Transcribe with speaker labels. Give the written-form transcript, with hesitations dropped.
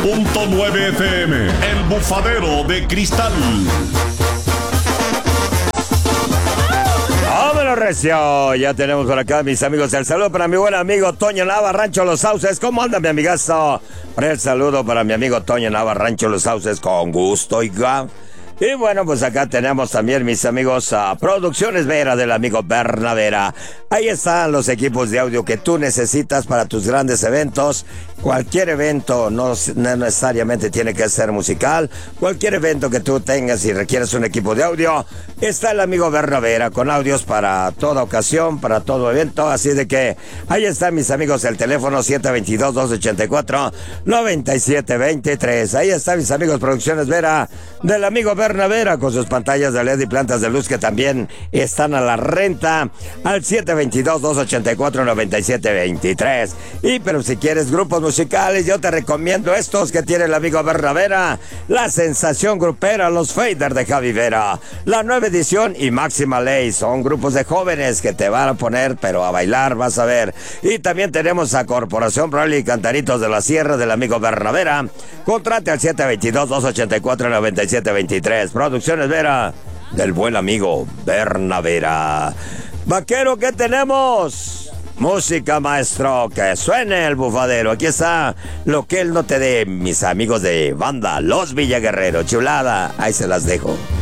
Speaker 1: 100.9 FM, El Bufadero de Cristal.
Speaker 2: ¡Vámonos, recio! Ya tenemos por acá, mis amigos, el saludo para mi buen amigo Toño Nava, Rancho Los Sauces. ¿Cómo anda, mi amigazo? El saludo para mi amigo Toño Nava, Rancho Los Sauces, con gusto, oiga. Y bueno, pues acá tenemos también, mis amigos, a Producciones Vera del amigo Bernavera. Ahí están los equipos de audio que tú necesitas para tus grandes eventos. Cualquier evento, no necesariamente tiene que ser musical. Cualquier evento que tú tengas y requieres un equipo de audio, está el amigo Bernavera con audios para toda ocasión, para todo evento. Así de que ahí están, mis amigos, el teléfono 722-284-9723. Ahí está, mis amigos, Producciones Vera del amigo Bernavera, con sus pantallas de LED y plantas de luz que también están a la renta, al 722-284-9723. Y pero si quieres grupos musicales, yo te recomiendo estos que tiene el amigo Bernavera: La Sensación Grupera, Los Fader de Javi Vera, La Nueva Edición y Máxima Ley. Son grupos de jóvenes que te van a poner pero a bailar, vas a ver. Y también tenemos a Corporación Broly y Cantaritos de la Sierra del amigo Bernavera. Contrate al 722-284-9723. Producciones Vera del buen amigo Bernavera. Vaquero, ¿qué tenemos? Música, maestro, que suene el bufadero. Aquí está Lo que él no te dé, mis amigos de banda Los Villaguerreros. Chulada, ahí se las dejo.